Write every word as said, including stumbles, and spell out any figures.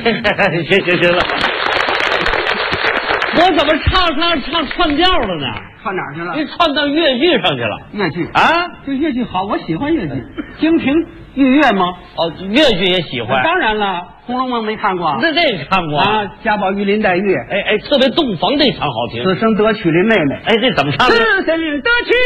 行行行了，我怎么唱唱唱串调了呢？ 串哪儿去了？ 你串到越剧上去了。 越剧啊， 这越剧好，我喜欢越剧。京评豫乐吗？ 哦，越剧也喜欢。 当然了，《红楼梦》没看过？ 这这个看过啊，贾宝玉林黛玉。 哎哎，特别洞房这场好听。 此生得娶林妹妹。 哎，这怎么唱的？ 此生得娶